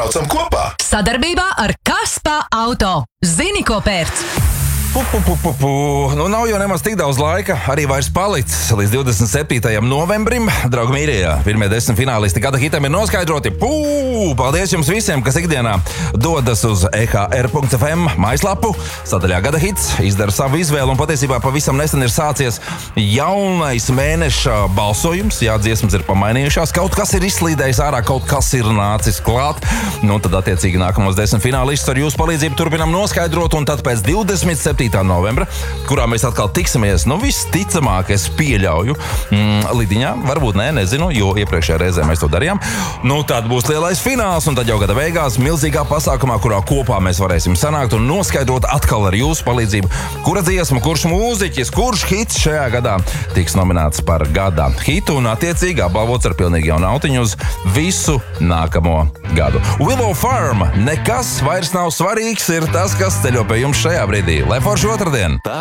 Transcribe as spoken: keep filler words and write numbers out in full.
Braucam kopā! Sadarbībā ar Kaspa Auto. Zini, ko pērc? Pu, pu, pu, pu, pu. Nu, nav jau nemaz tik daudz laika, arī vairs palicis līdz divdesmit septītajam novembrim. Draugi mīļie, pirmie desmit finālisti gada hitam ir noskaidroti. Pū! Paldies jums visiem, kas ikdienā dodas uz e h r punkts f m mājaslapu. Sadaļā gada hits izdara savu izvēlu, un patiesībā pavisam nesen ir sācies jaunais mēneša balsojums. Jā, dziesmas ir pamainījušās, kaut kas ir izslīdējis ārā, kaut kas ir nācis klāt. Nu, tad attiecīgi nākamos desmit finālistus ar jūsu palīdzību turpinām noskaidrot, un tad pēc divdesmit septītā novembra, kurā mēs atkal tiksimies, nu visticamāk es pieļauju, mm, Lidiņā, varbūt nē, nezinu, jo iepriekšējā reizē mēs to darījām. Nu, tad būs lielais fināls, un tad jau gada beigās milzīgā pasākumā, kurā kopā mēs varēsim sanākt un noskaidrot atkal ar jūsu palīdzību, kura dziesma, kurš mūziķis, kurš hits šajā gadā tiks nominēts par gada hitu un attiecīgi apbalvots ar pilnīgi jaunu autiņu uz visu nākamo gadu. Willow Farm, nekas vairs nav svarīgs, ir tas, kas ceļo pie jums šajā brīdī. Lai forši otrdien!